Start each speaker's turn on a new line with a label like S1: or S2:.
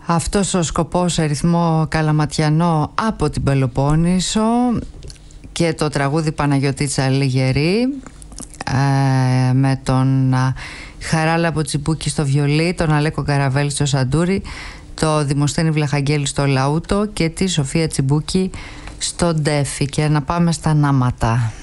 S1: Αυτός ο σκοπός σε ρυθμό καλαματιανό από την Πελοπόννησο και το τραγούδι Παναγιωτίτσα Λιγερή με τον Χαράλα Ποτσιπούκη στο βιολί, τον Αλέκο Καραβέλη στο σαντούρι, το Δημοσθένη Βλαχαγγέλη στο λαούτο και τη Σοφία Τσιμπούκη στο ντέφι. Και να πάμε στα νάματα.